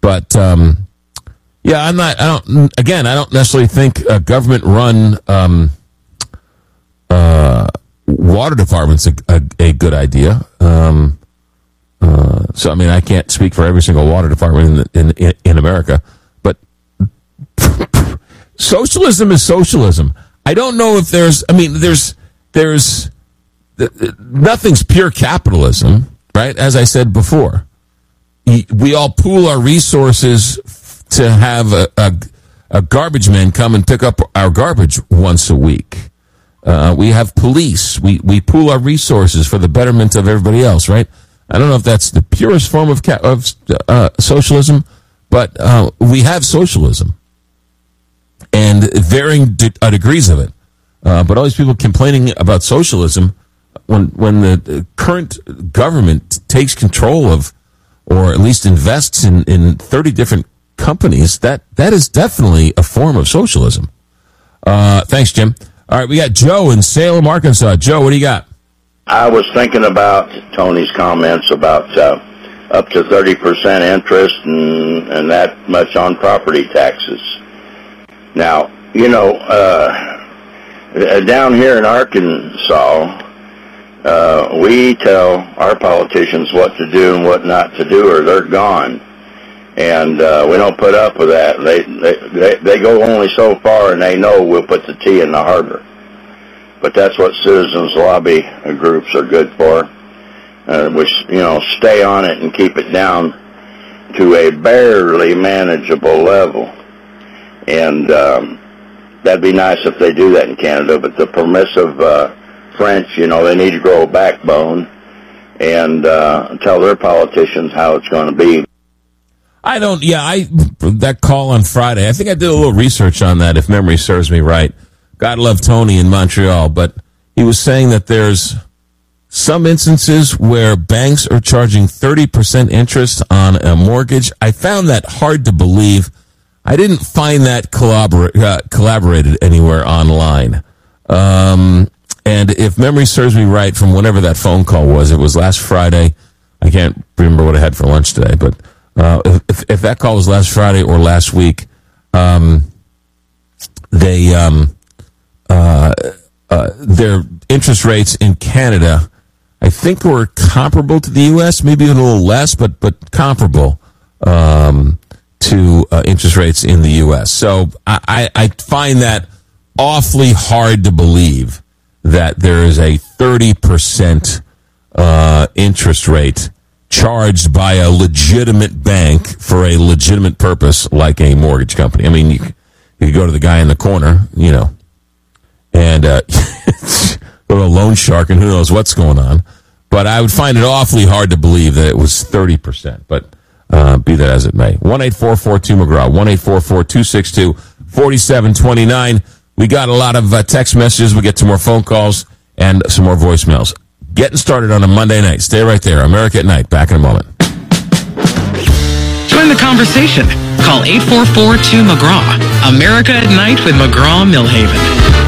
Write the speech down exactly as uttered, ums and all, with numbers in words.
But um, yeah, I'm not. I don't. Again, I don't necessarily think a government-run um, uh, water department's a, a, a good idea. Um, uh, so, I mean, I can't speak for every single water department in in, in America, but socialism is socialism. I don't know if there's. I mean, there's there's nothing's pure capitalism, right? As I said before, we all pool our resources to have a, a, a garbage man come and pick up our garbage once a week. Uh, we have police. We we pool our resources for the betterment of everybody else, right? I don't know if that's the purest form of ca- of uh, socialism, but uh, we have socialism, and varying de- uh, degrees of it. Uh, but all these people complaining about socialism when when the current government takes control of, or at least invests in, in thirty different companies, that, that is definitely a form of socialism. Uh, thanks, Jim. All right, we got Joe in Salem, Arkansas. Joe, what do you got? I was thinking about Tony's comments about uh, up to thirty percent interest and, and that much on property taxes. Now, you know, uh, down here in Arkansas, uh, we tell our politicians what to do and what not to do, or they're gone. And uh, we don't put up with that. They, they they go only so far, and they know we'll put the tea in the harbor. But that's what citizens lobby groups are good for. Uh, we, you know, stay on it and keep it down to a barely manageable level. And um, that'd be nice if they do that in Canada. But the permissive uh, French, you know, they need to grow a backbone and uh, tell their politicians how it's going to be. I don't, yeah, I, that call on Friday, I think I did a little research on that, if memory serves me right. God love Tony in Montreal, but he was saying that there's some instances where banks are charging thirty percent interest on a mortgage. I found that hard to believe. I didn't find that collabor- uh, collaborated anywhere online. Um, and if memory serves me right, from whenever that phone call was, it was last Friday. I can't remember what I had for lunch today, but Uh, if, if that call was last Friday or last week, um, they, um, uh, uh, their interest rates in Canada, I think, were comparable to the U S, maybe a little less, but, but comparable, um, to, uh, interest rates in the U S. So I, I find that awfully hard to believe that there is a thirty percent, uh, interest rate charged by a legitimate bank for a legitimate purpose, like a mortgage company. I mean, you, you could go to the guy in the corner, you know, and uh, go to a loan shark, and who knows what's going on. But I would find it awfully hard to believe that it was thirty percent. But uh, be that as it may. one eight four four two McGraw, one eight four four two six two four seven two nine. We got a lot of uh, text messages. We get some more phone calls and some more voicemails. Getting started on a Monday night. Stay right there. America at Night. Back in a moment. Join the conversation. Call eight four four two McGraw. America at Night with McGraw Millhaven.